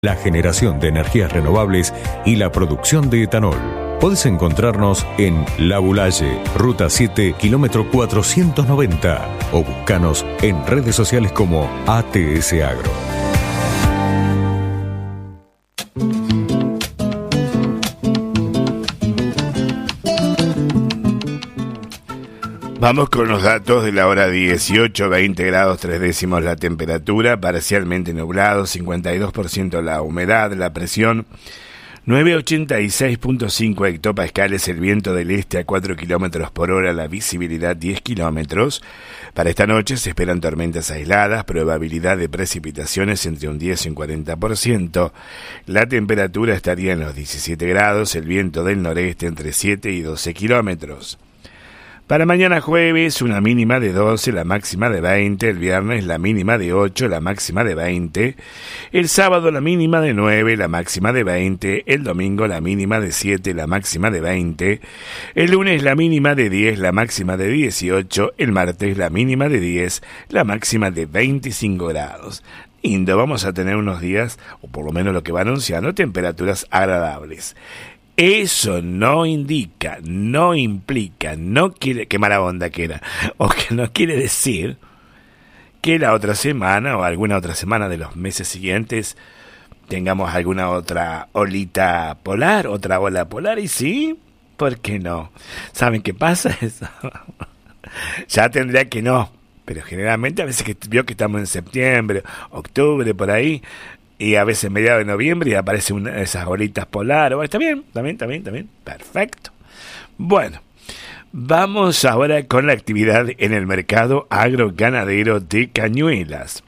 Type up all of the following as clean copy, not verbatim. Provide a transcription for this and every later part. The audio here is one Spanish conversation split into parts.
la generación de energías renovables y la producción de etanol. Podés encontrarnos en La Bulaye, Ruta 7, kilómetro 490, o buscanos en redes sociales como ATS Agro. Vamos con los datos de la hora 18, 20 grados 3 décimos la temperatura, parcialmente nublado, 52% la humedad, la presión 986.5 hectopascales, el viento del este a 4 kilómetros por hora, la visibilidad 10 kilómetros. Para esta noche se esperan tormentas aisladas, probabilidad de precipitaciones entre un 10 y un 40%. La temperatura estaría en los 17 grados, el viento del noreste entre 7 y 12 kilómetros. Para mañana jueves, una mínima de 12, la máxima de 20, el viernes la mínima de 8, la máxima de 20, el sábado la mínima de 9, la máxima de 20, el domingo la mínima de 7, la máxima de 20, el lunes la mínima de 10, la máxima de 18, el martes la mínima de 10, la máxima de 25 grados. Lindo, vamos a tener unos días, o por lo menos lo que va anunciando, temperaturas agradables. Eso no indica, no implica, no quiere, qué mala onda que era, o que no quiere decir que la otra semana o alguna otra semana de los meses siguientes tengamos alguna otra olita polar, otra ola polar, y sí, ¿por qué no? ¿Saben qué pasa? Eso ya tendría que no, pero generalmente a veces que veo que estamos en septiembre, octubre, por ahí, y a veces mediados de noviembre y aparecen esas bolitas polares. Bueno, está bien, perfecto. Bueno, vamos ahora con la actividad en el mercado agroganadero de Cañuelas.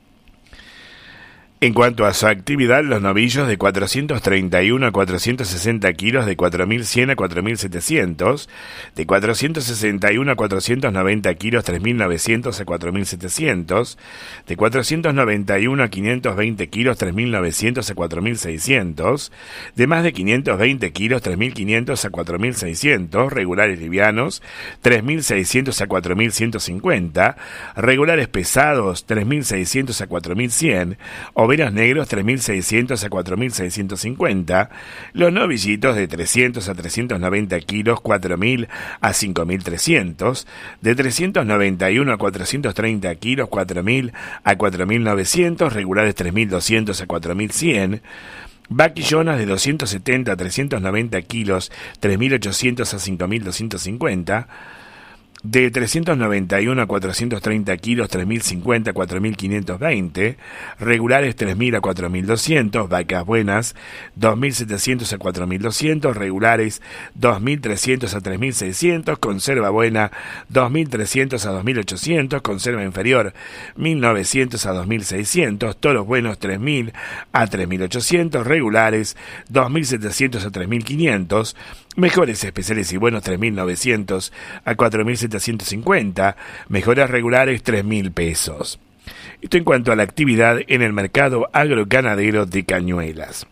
En cuanto a su actividad, los novillos de 431 a 460 kilos, de 4.100 a 4.700, de 461 a 490 kilos, 3.900 a 4.700, de 491 a 520 kilos, 3.900 a 4.600, de más de 520 kilos, 3.500 a 4.600, regulares livianos, 3.600 a 4.150, regulares pesados, 3.600 a 4.100, overos negros 3.600 a 4.650, los novillitos de 300 a 390 kilos 4.000 a 5.300, de 391 a 430 kilos 4.000 a 4.900, regulares 3.200 a 4.100, vaquillonas de 270 a 390 kilos 3.800 a 5.250, de 391 a 430 kilos, 3.050 a 4.520, regulares 3.000 a 4.200, vacas buenas 2.700 a 4.200, regulares 2.300 a 3.600, conserva buena 2.300 a 2.800, conserva inferior 1.900 a 2.600, toros buenos 3.000 a 3.800, regulares 2.700 a 3.500, mejores especiales y buenos 3.900 a 4.750, mejoras regulares 3.000 pesos. Esto en cuanto a la actividad en el mercado agroganadero de Cañuelas.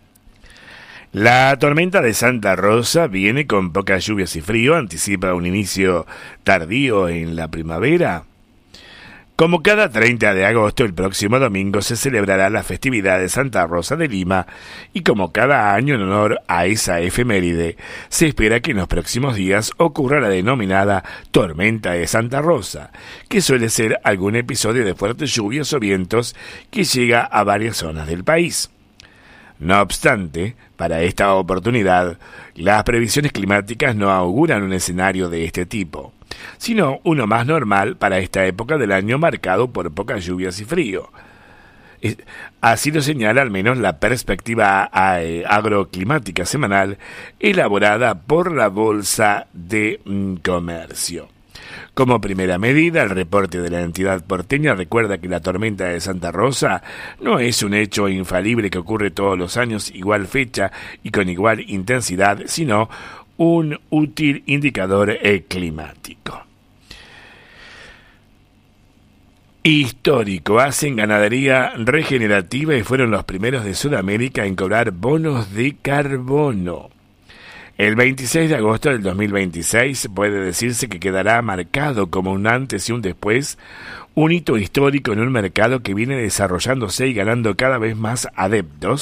La tormenta de Santa Rosa viene con pocas lluvias y frío, anticipa un inicio tardío en la primavera. Como cada 30 de agosto, el próximo domingo se celebrará la festividad de Santa Rosa de Lima, y como cada año en honor a esa efeméride, se espera que en los próximos días ocurra la denominada tormenta de Santa Rosa, que suele ser algún episodio de fuertes lluvias o vientos que llega a varias zonas del país. No obstante, para esta oportunidad, las previsiones climáticas no auguran un escenario de este tipo, sino uno más normal para esta época del año, marcado por pocas lluvias y frío. Así lo señala al menos la perspectiva agroclimática semanal elaborada por la Bolsa de Comercio. Como primera medida, el reporte de la entidad porteña recuerda que la tormenta de Santa Rosa no es un hecho infalible que ocurre todos los años, igual fecha y con igual intensidad, sino un útil indicador climático. Histórico, hacen ganadería regenerativa y fueron los primeros de Sudamérica en cobrar bonos de carbono. El 26 de agosto del 2026 puede decirse que quedará marcado como un antes y un después, un hito histórico en un mercado que viene desarrollándose y ganando cada vez más adeptos